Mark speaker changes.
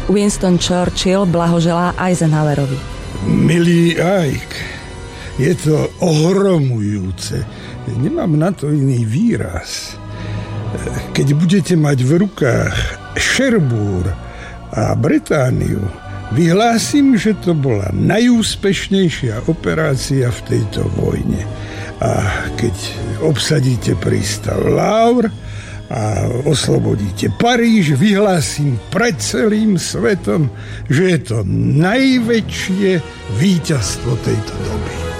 Speaker 1: Winston Churchill blahoželá Eisenhowerovi.
Speaker 2: Milý Ike, je to ohromujúce. Nemám na to iný výraz. Keď budete mať v rukách Cherbourg a Britániu, vyhlásim, že to bola najúspešnejšia operácia v tejto vojne. A keď obsadíte prístav Havre a oslobodíte Paríž, vyhlásim pred celým svetom, že je to najväčšie víťazstvo tejto doby.